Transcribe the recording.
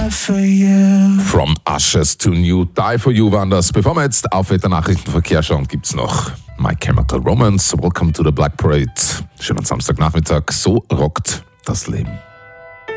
die for you. From Ashes to New Die for You waren das. Bevor wir jetzt auf den Nachrichtenverkehr schauen, gibt's noch My Chemical Romance. Welcome to the Black Parade. Schönen Samstagnachmittag. So rockt das Leben.